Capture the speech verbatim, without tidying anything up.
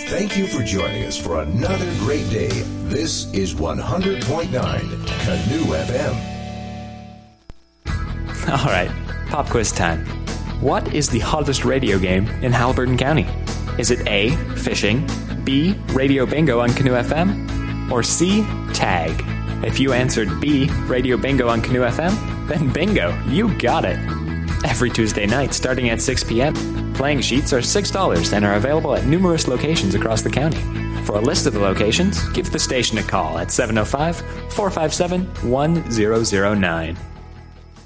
Thank you for joining us for another great day. This is one hundred point nine Canoe F M. All right, pop quiz time. What is the hottest radio game in Haliburton County? Is it A, fishing, B, radio bingo on Canoe F M, or C, tag? If you answered B, radio bingo on Canoe F M, then bingo, you got it. Every Tuesday night starting at six p.m., playing sheets are six dollars and are available at numerous locations across the county. For a list of the locations, give the station a call at seven oh five, four five seven, one zero zero nine.